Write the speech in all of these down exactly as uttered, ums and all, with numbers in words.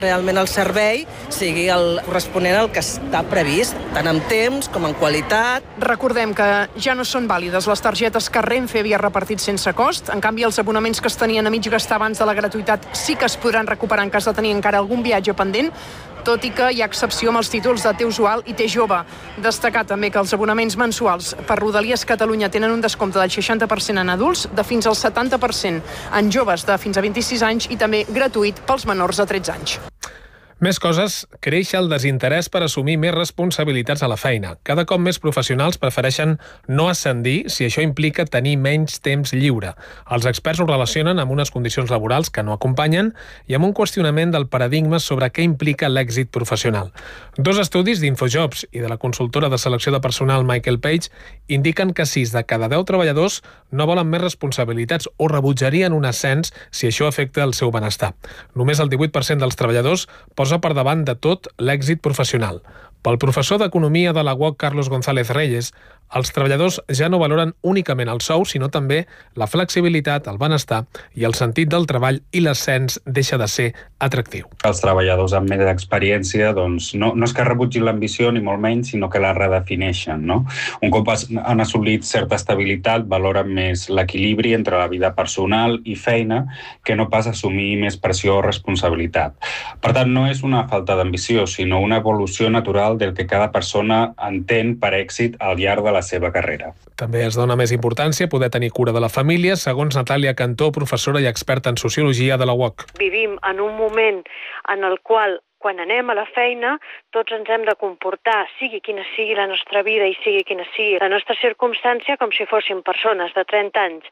realment el servei sigui el corresponent al que està previst, tant en temps com en qualitat. Recordem que ja no són vàlides les targetes que Renfe havia repartit sense cost. En canvi, els abonaments que es tenien a mig gastar abans de la gratuïtat sí que es podran recuperar en cas de tenir encara algun viatge pendent, tot i que hi ha excepció amb els títols de T usual i T jove. Destacar també que els abonaments mensuals per Rodalies Catalunya tenen un descompte del seixanta per cent en adults, de fins al setanta per cent en joves de fins a vint-i-sis anys i també gratuït pels menors de tretze anys. Més coses, creix el desinterès per assumir més responsabilitats a la feina. Cada cop més professionals prefereixen no ascendir si això implica tenir menys temps lliure. Els experts ho relacionen amb unes condicions laborals que no acompanyen i amb un qüestionament del paradigma sobre què implica l'èxit professional. Dos estudis d'Infojobs i de la consultora de selecció de personal Michael Page indiquen que sis de cada deu treballadors no volen més responsabilitats o rebutjarien un ascens si això afecta el seu benestar. Només el divuit per cent dels treballadors posa per davant de tot l'èxit professional. Pel professor d'Economia de la U O C, Carlos González Reyes, els treballadors ja no valoren únicament el sou, sinó també la flexibilitat, el benestar i el sentit del treball, i l'ascens deixa de ser atractiu. Els treballadors amb més experiència doncs, no, no és que rebutgin l'ambició ni molt menys, sinó que la redefineixen. No? Un cop han assolit certa estabilitat, valoren més l'equilibri entre la vida personal i feina que no pas assumir més pressió o responsabilitat. Per tant, no és una falta d'ambició, sinó una evolució natural del que cada persona entén per èxit al llarg de la seva carrera. També es dona més importància a poder tenir cura de la família, segons Natàlia Cantó, professora i experta en sociologia de la U O C. Vivim en un moment en el qual, quan anem a la feina, tots ens hem de comportar, sigui quina sigui la nostra vida i sigui quina sigui la nostra circumstància, com si fóssim persones de trenta anys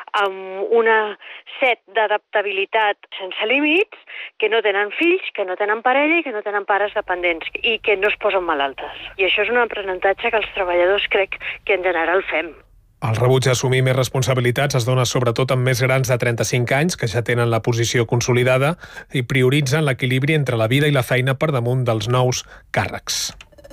amb una set d'adaptabilitat sense límits, que no tenen fills, que no tenen parella i que no tenen pares dependents i que no es posen malaltes. I això és un aprenentatge que els treballadors crec que en general fem. El rebuig a assumir més responsabilitats es dona sobretot amb més grans de trenta-cinc anys, que ja tenen la posició consolidada i prioritzen l'equilibri entre la vida i la feina per damunt dels nous càrrecs.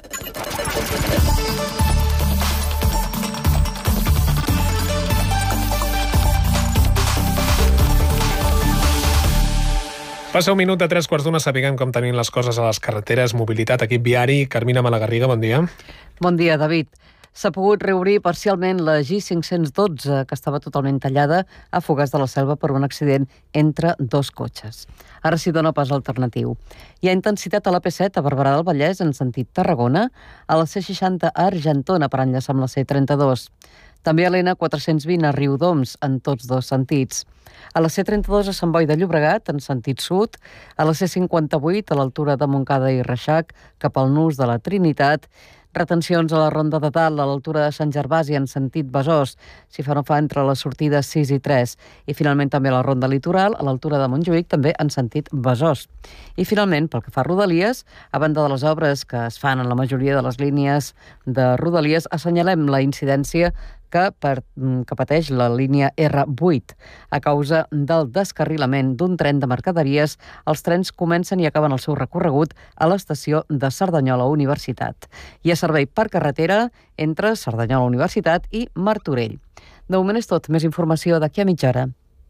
Passa un minut de tres quarts d'una, sapiguem com tenim les coses a les carreteres, mobilitat, equip viari. Carmina Malagarriga, bon dia. Bon dia, David. S'ha pogut reobrir parcialment la G cinc-cents dotze, que estava totalment tallada a Fogars de la Selva per un accident entre dos cotxes. Ara s'hi dona pas alternatiu. Hi ha intensitat a la P set a Barberà del Vallès en sentit Tarragona, a la C seixanta a Argentona per enllaçar amb la C trenta-dos. També a l'N quatre-cents vint a Riudoms en tots dos sentits. A la C trenta-dos a Sant Boi de Llobregat en sentit sud, a la C cinquanta-vuit a l'altura de Montcada i Reixac cap al nus de la Trinitat, retencions a la Ronda de Dalt a l'altura de Sant Gervasi en sentit Besòs, si fa no fa entre les sortides sis i tres, i finalment també a la Ronda Litoral a l'altura de Montjuïc, també en sentit Besòs. I finalment, pel que fa a Rodalies, a banda de les obres que es fan en la majoria de les línies de Rodalies, assenyalem la incidència que, per, que pateix la línia erre vuit. A causa del descarrilament d'un tren de mercaderies, els trens comencen i acaben el seu recorregut a l'estació de Cerdanyola Universitat. Hi ha servei per carretera entre Cerdanyola Universitat i Martorell. De moment és tot. Més informació d'aquí a mitja hora.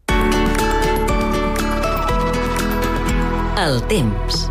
El temps.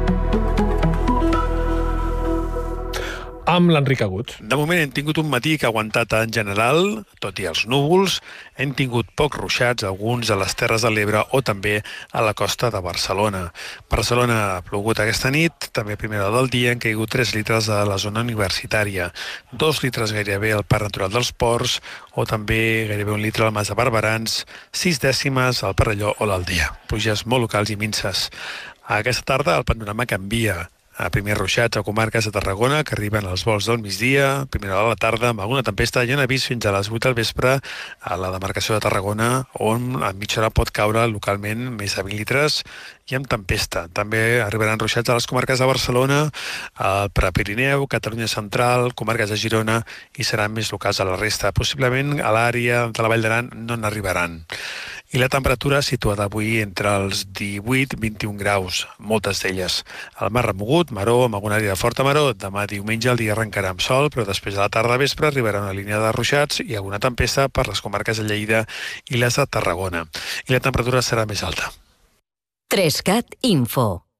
Amb l'Enric Agut. De moment hem tingut un matí que ha aguantat en general, tot i els núvols. Hem tingut pocs ruixats, alguns a les Terres de l'Ebre o també a la costa de Barcelona. Barcelona ha plogut aquesta nit, també a primera hora del dia han caigut tres litres a la zona universitària, dos litres gairebé al Parc Natural dels Ports o també gairebé un litre al Mas de Barberans, sis dècimes al Parelló o l'Aldea. Pluges molt locals i minses. Aquesta tarda el panorama canvia. A primers ruixats a comarques de Tarragona, que arriben als vols del migdia, primera hora de la tarda, amb alguna tempesta, i en avís fins a les vuit del vespre a la demarcació de Tarragona, on a mitja hora pot caure localment més de vint litres i amb tempesta. També arribaran ruixats a les comarques de Barcelona, al Prepirineu, Catalunya Central, comarques de Girona, i seran més locals a la resta. Possiblement a l'àrea de la Vall d'Aran no n'arribaran. I la temperatura situada avui entre els divuit i vint-i-un graus, moltes d'elles. El mar remogut, maró, amb alguna àrea de forta maró. Demà diumenge el dia arrencarà amb sol, però després de la tarda a vespre arribarà una línia de ruixats i alguna tempesta per les comarques de Lleida i les de Tarragona. I la temperatura serà més alta. tres cat Info.